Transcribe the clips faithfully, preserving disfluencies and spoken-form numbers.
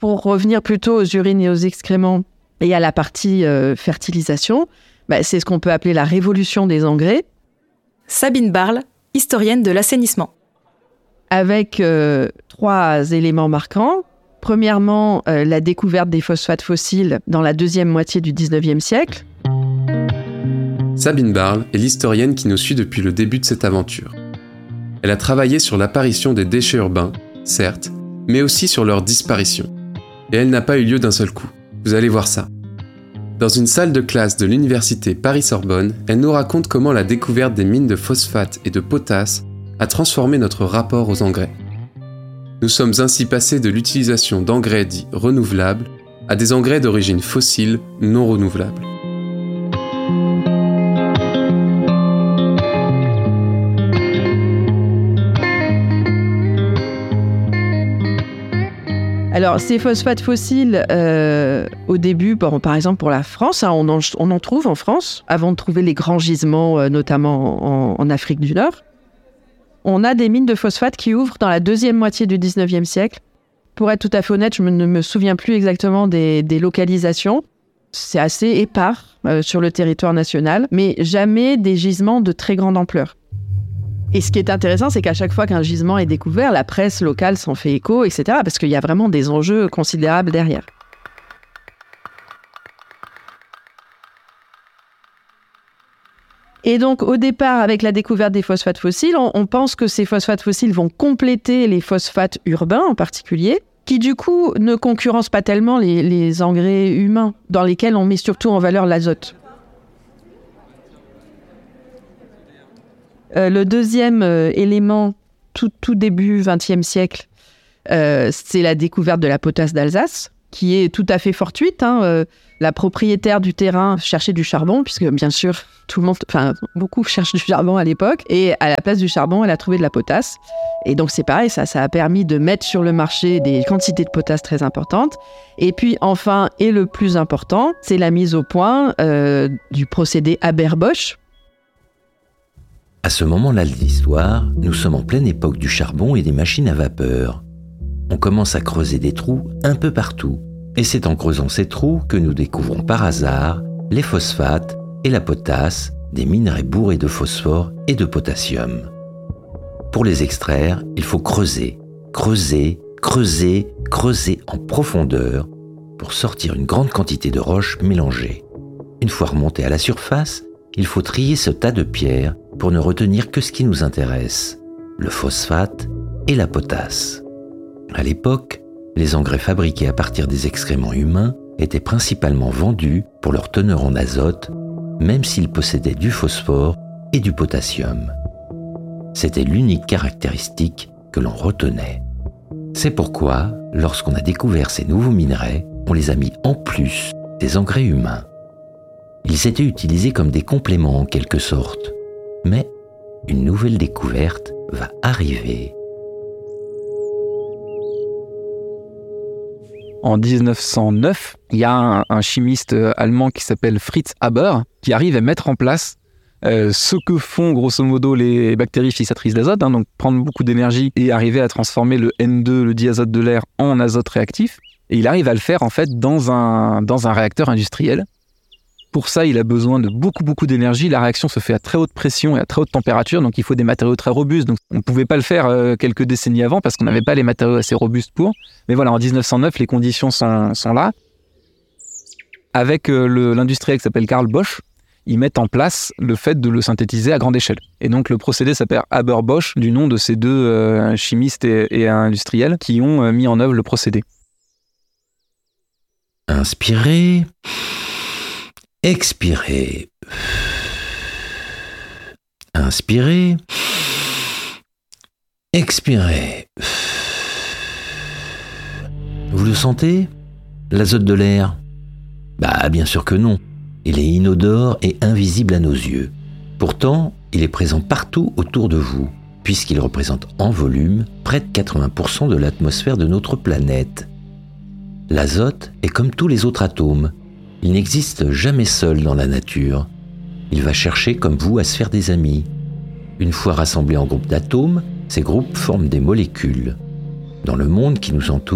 Pour revenir plutôt aux urines et aux excréments et à la partie euh, fertilisation, bah, c'est ce qu'on peut appeler la révolution des engrais. Sabine Barle, historienne de l'assainissement. Avec euh, trois éléments marquants. Premièrement, euh, la découverte des phosphates fossiles dans la deuxième moitié du dix-neuvième siècle. Sabine Barle est l'historienne qui nous suit depuis le début de cette aventure. Elle a travaillé sur l'apparition des déchets urbains, certes, mais aussi sur leur disparition. Et elle n'a pas eu lieu d'un seul coup. Vous allez voir ça. Dans une salle de classe de l'université Paris-Sorbonne, elle nous raconte comment la découverte des mines de phosphate et de potasse a transformé notre rapport aux engrais. Nous sommes ainsi passés de l'utilisation d'engrais dits renouvelables à des engrais d'origine fossile non renouvelables. Alors, ces phosphates fossiles, euh, au début, bon, par exemple pour la France, hein, on, en, on en trouve en France, avant de trouver les grands gisements, euh, notamment en, en Afrique du Nord. On a des mines de phosphate qui ouvrent dans la deuxième moitié du dix-neuvième siècle. Pour être tout à fait honnête, je ne me souviens plus exactement des, des localisations. C'est assez épars euh, sur le territoire national, mais jamais des gisements de très grande ampleur. Et ce qui est intéressant, c'est qu'à chaque fois qu'un gisement est découvert, la presse locale s'en fait écho, et cetera, parce qu'il y a vraiment des enjeux considérables derrière. Et donc, au départ, avec la découverte des phosphates fossiles, on, on pense que ces phosphates fossiles vont compléter les phosphates urbains en particulier, qui du coup ne concurrencent pas tellement les, les engrais humains, dans lesquels on met surtout en valeur l'azote. Euh, le deuxième euh, élément, tout, tout début vingtième siècle, euh, c'est la découverte de la potasse d'Alsace, qui est tout à fait fortuite. Hein, euh, la propriétaire du terrain cherchait du charbon, puisque bien sûr, tout le monde, enfin, beaucoup cherchent du charbon à l'époque. Et à la place du charbon, elle a trouvé de la potasse. Et donc c'est pareil, ça, ça a permis de mettre sur le marché des quantités de potasse très importantes. Et puis enfin, et le plus important, c'est la mise au point euh, du procédé Haber-Bosch. À ce moment-là de l'histoire, nous sommes en pleine époque du charbon et des machines à vapeur. On commence à creuser des trous un peu partout. Et c'est en creusant ces trous que nous découvrons par hasard les phosphates et la potasse, des minerais bourrés de phosphore et de potassium. Pour les extraire, il faut creuser, creuser, creuser, creuser en profondeur pour sortir une grande quantité de roches mélangées. Une fois remonté à la surface, il faut trier ce tas de pierres pour ne retenir que ce qui nous intéresse, le phosphate et la potasse. À l'époque, les engrais fabriqués à partir des excréments humains étaient principalement vendus pour leur teneur en azote, même s'ils possédaient du phosphore et du potassium. C'était l'unique caractéristique que l'on retenait. C'est pourquoi, lorsqu'on a découvert ces nouveaux minerais, on les a mis en plus des engrais humains. Ils étaient utilisés comme des compléments en quelque sorte. Mais une nouvelle découverte va arriver. En dix-neuf cent neuf, il y a un, un chimiste allemand qui s'appelle Fritz Haber qui arrive à mettre en place euh, ce que font grosso modo les bactéries fixatrices d'azote, hein, donc prendre beaucoup d'énergie et arriver à transformer le N deux, le diazote de l'air, en azote réactif. Et il arrive à le faire en fait dans un, dans un réacteur industriel. Pour ça, il a besoin de beaucoup, beaucoup d'énergie. La réaction se fait à très haute pression et à très haute température, donc il faut des matériaux très robustes. Donc on ne pouvait pas le faire euh, quelques décennies avant parce qu'on n'avait pas les matériaux assez robustes pour. Mais voilà, en dix-neuf cent neuf, les conditions sont, sont là. Avec euh, le, l'industriel qui s'appelle Carl Bosch, ils mettent en place le fait de le synthétiser à grande échelle. Et donc le procédé s'appelle Haber-Bosch, du nom de ces deux euh, chimistes et, et industriels qui ont euh, mis en œuvre le procédé. Inspirez... Expirez. Inspirez. Expirez. Vous le sentez, l'azote de l'air ? Bah, bien sûr que non. Il est inodore et invisible à nos yeux. Pourtant, il est présent partout autour de vous, puisqu'il représente en volume près de quatre-vingts pour cent de l'atmosphère de notre planète. L'azote est comme tous les autres atomes. Il n'existe jamais seul dans la nature. Il va chercher, comme vous, à se faire des amis. Une fois rassemblés en groupes d'atomes, ces groupes forment des molécules. Dans le monde qui nous entoure,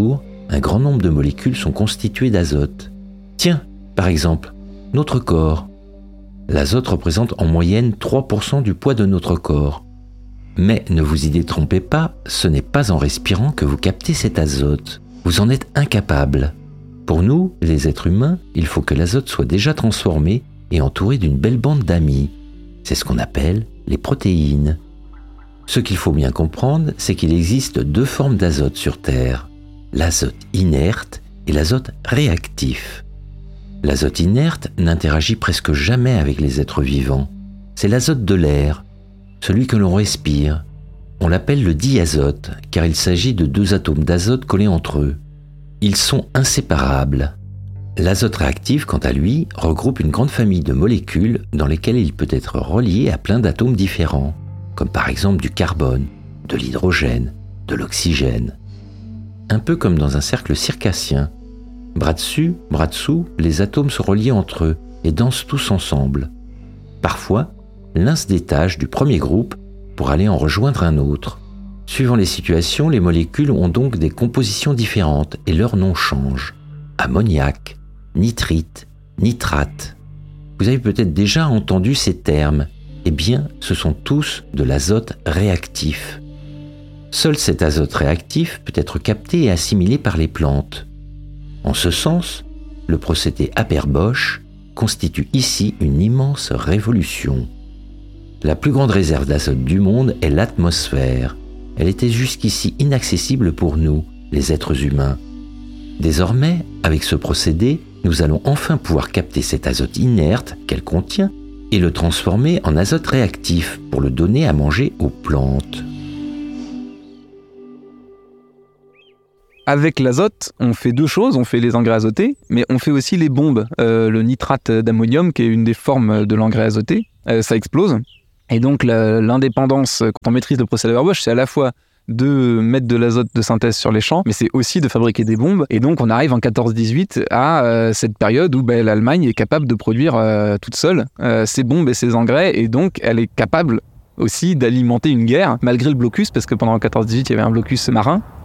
un grand nombre de molécules sont constituées d'azote. Tiens, par exemple, notre corps. L'azote représente en moyenne trois pour cent du poids de notre corps. Mais ne vous y détrompez pas, ce n'est pas en respirant que vous captez cet azote. Vous en êtes incapable. Pour nous, les êtres humains, il faut que l'azote soit déjà transformé et entouré d'une belle bande d'amis. C'est ce qu'on appelle les protéines. Ce qu'il faut bien comprendre, c'est qu'il existe deux formes d'azote sur Terre, l'azote inerte et l'azote réactif. L'azote inerte n'interagit presque jamais avec les êtres vivants. C'est l'azote de l'air, celui que l'on respire. On l'appelle le diazote, car il s'agit de deux atomes d'azote collés entre eux. Ils sont inséparables. L'azote réactif, quant à lui, regroupe une grande famille de molécules dans lesquelles il peut être relié à plein d'atomes différents, comme par exemple du carbone, de l'hydrogène, de l'oxygène. Un peu comme dans un cercle circassien. Bras dessus, bras dessous, les atomes se relient entre eux et dansent tous ensemble. Parfois, l'un se détache du premier groupe pour aller en rejoindre un autre. Suivant les situations, les molécules ont donc des compositions différentes et leur nom change. Ammoniac, nitrite, nitrate. Vous avez peut-être déjà entendu ces termes. Eh bien, ce sont tous de l'azote réactif. Seul cet azote réactif peut être capté et assimilé par les plantes. En ce sens, le procédé Haber-Bosch constitue ici une immense révolution. La plus grande réserve d'azote du monde est l'atmosphère. Elle était jusqu'ici inaccessible pour nous, les êtres humains. Désormais, avec ce procédé, nous allons enfin pouvoir capter cet azote inerte qu'elle contient et le transformer en azote réactif pour le donner à manger aux plantes. Avec l'azote, on fait deux choses. On fait les engrais azotés, mais on fait aussi les bombes. Euh, le nitrate d'ammonium, qui est une des formes de l'engrais azoté, euh, ça explose. Et donc, la, l'indépendance, quand on maîtrise le procédé Haber-Bosch, c'est à la fois de mettre de l'azote de synthèse sur les champs, mais c'est aussi de fabriquer des bombes. Et donc, on arrive en quatorze dix-huit à euh, cette période où ben, l'Allemagne est capable de produire euh, toute seule euh, ses bombes et ses engrais, et donc elle est capable aussi d'alimenter une guerre, malgré le blocus, parce que pendant quatorze dix-huit, il y avait un blocus marin.